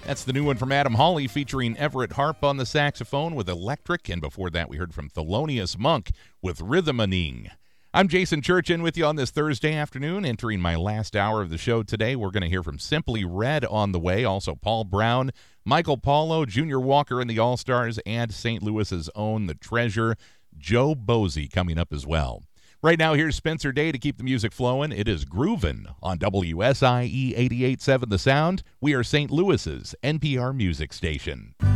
That's the new one from Adam Hawley featuring Everett Harp on the saxophone with Electric, and before that we heard from Thelonious Monk with Rhythmaning. I'm Jason Churchin with you on this Thursday afternoon, entering my last hour of the show today. We're going to hear from Simply Red on the way, also Paul Brown, Michael Paulo, Junior Walker and the All-Stars, and St. Louis's own The Treasure, Joe Bosey coming up as well. Right now, here's Spencer Day to keep the music flowing. It is Groovin' on WSIE 88.7 The Sound. We are St. Louis's NPR music station.